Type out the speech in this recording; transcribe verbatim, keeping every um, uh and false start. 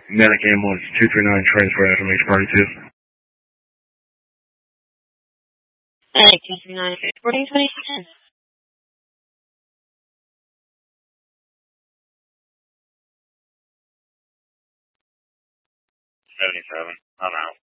Medic ambulance two three nine transfer F M H party two. Medic two three nine transporting twenty-seven. seventy-seven. I'm out.